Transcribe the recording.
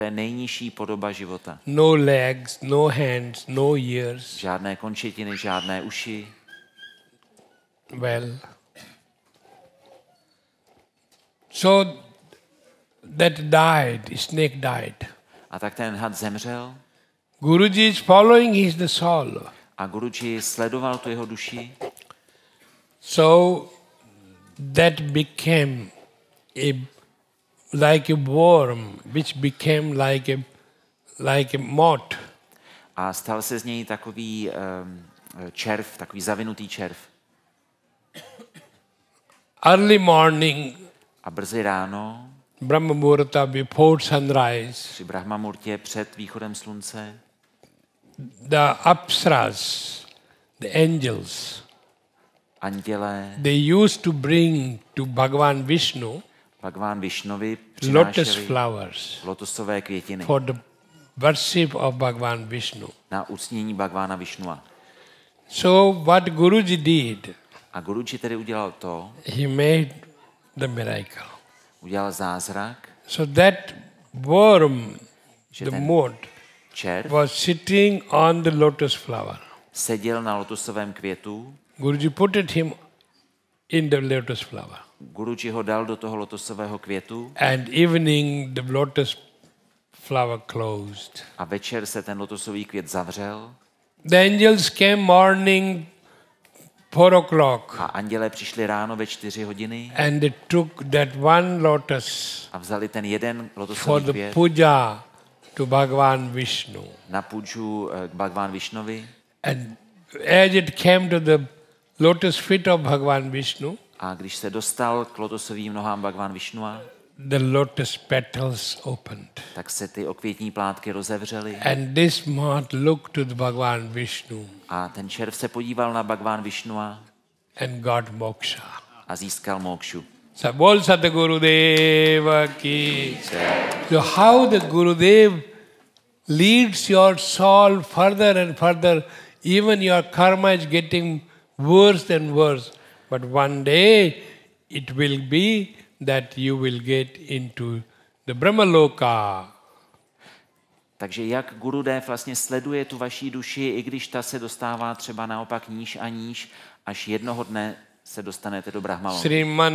To je nejnižší podoba života. No legs, no hands, no ears. Žádné končetiny, žádné uši. Well, so that died, snake died. A tak ten had zemřel Guruji is following the soul. a Guruji sledoval tu jeho duši. So that became like a worm, which became like a moth. A stal se z něj takový červ, takový zavinutý červ. Early morning, A brzy ráno, Brahma Muhurta before sunrise, při Brahmamurtě před východem slunce, the apsaras, the angels, andělé they used to bring to Bhagavan Vishnu Bhagaván Višnovi lotus přinášeli flowers lotosové květiny for the worship of Bhagavan Vishnu. na uctění Bhagavána Višnua. So what Guruji did, A Guruji tedy udělal to, he made the miracle. udělal zázrak, So that worm, že the ten moth, červ was sitting on the lotus flower. seděl na lotosovém květu. Guruji put him in the lotus flower. Guruji ho dal do toho lotosového květu And evening the lotus flower closed. a večer se ten lotosový květ zavřel The angels came morning 4:00 a andělé přišli ráno ve 4 hodiny and they took that one lotus a vzali ten jeden for lotosový the květ puja to Bhagavan Vishnu. na půjču k Bhagaván Višnovi And as it came to the lotus feet of Bhagavan Vishnu, a když se dostal k lotosovým nohám Bhagaván Višnua, the lotus petals opened. tak se ty okvětní plátky rozevřely And this moth looked to the Bhagavan Vishnu a ten červ se podíval na Bhagaván Višnua and got moksha. a získal mokšu. So, bol Sadgurudeva ki. So how the Gurudev leads your soul further and further, even your karma is getting worse and worse. But one day it will be that you will get into the Brahmaloka. Takže jak Gurudev vlastně sleduje tu vaší duši, i když ta se dostává třeba naopak níž a níž, až jednoho dne se dostanete do Brahmaloka. Sriman